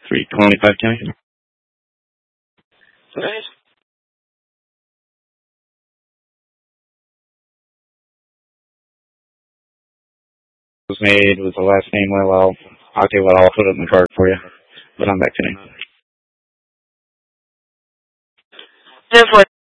325 County. Nice. Was made with the last name. Well, I'll tell you what, I'll put it in the card for you. But I'm back to you. 10-4.